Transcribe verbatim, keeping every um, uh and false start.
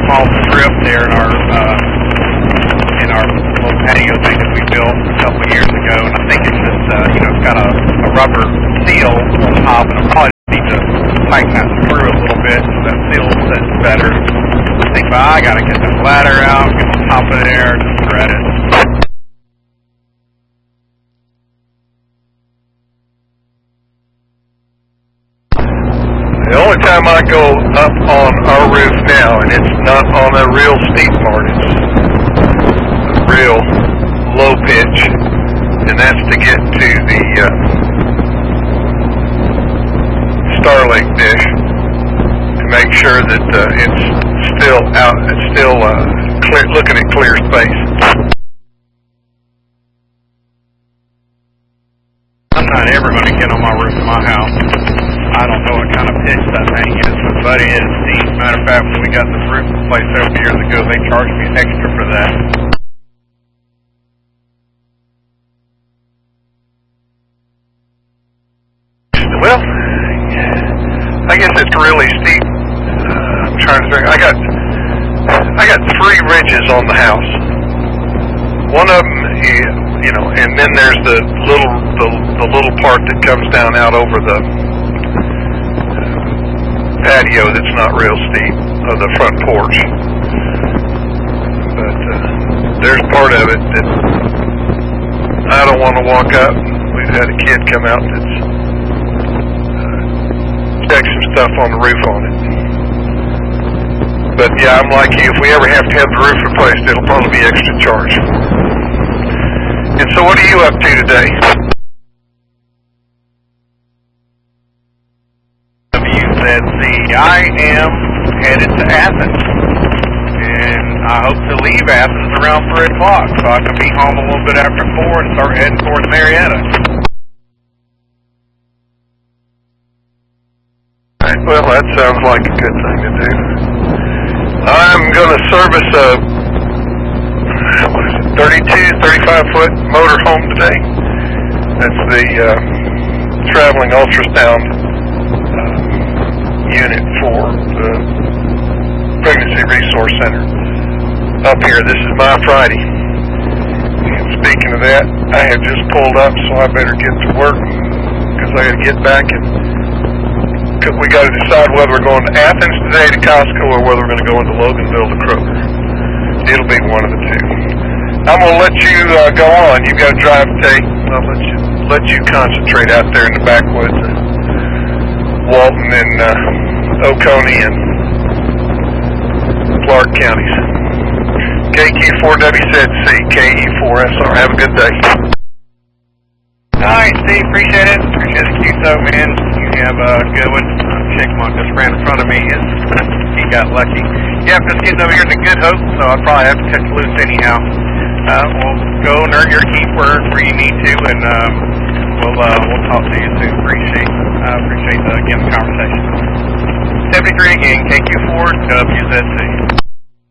small strip there in our uh, in our little patio thing that we built a couple of years ago, and I think it's just uh, you know it's got a, a rubber seal on top, and I probably need to tighten that screw a little bit so that seal sits better. I think, well, I gotta get this ladder out, get on top of there, just thread it. The only time I go up on our roof now, and it's not on a real steep part, it's a real low pitch, and that's to get to the uh, Starlink dish to make sure that uh, it's still out, it's still uh, clear, looking at clear space. I'm not ever going to get on my roof of my house. I don't know what kind of pitch that thing is, but buddy, it's steep. Matter of fact, when we got this roof replaced several years ago, they charged me extra for that. Well, I guess it's really steep. Uh, I'm trying to think. I got, I got three ridges on the house. One of them, you know, and then there's the little, the, the little part that comes down out over the patio that's not real steep, or the front porch. But uh, there's part of it that I don't want to walk up. We've had a kid come out that's uh, check some stuff on the roof on it. But yeah, I'm like you. If we ever have to have the roof replaced, it'll probably be extra charge. And so what are you up to today? That the I am headed to Athens, and I hope to leave Athens around three o'clock, so I can be home a little bit after four and start heading towards Marietta. Right, well, that sounds like a good thing to do. I'm going to service a what is it, thirty-two, thirty-five foot motorhome today. That's the uh, traveling ultrasound unit for the Pregnancy Resource Center up here. This is my Friday. And speaking of that, I have just pulled up, so I better get to work because I got to get back and we got to decide whether we're going to Athens today to Costco or whether we're going to go into Loganville to Kroger. It'll be one of the two. I'm going to let you uh, go on. You've got to drive today. I'll let you let you concentrate out there in the backwoods. Walton and uh, Oconee and Clark counties. K Q four W Z C, K E four S R. Have a good day. All right, Steve. Appreciate it. Appreciate the Q S O, man. You have a good one. Uh, Chickmont just ran in front of me. It's, he got lucky. Yeah, I'm just getting over here to Good Hope, so I'll probably have to cut you loose anyhow. Uh, we'll go and earn your keep where, where you need to, and um, we'll uh, we'll talk to you soon. Appreciate uh, appreciate uh, again the conversation. seventy-three again, K Q four W Z C.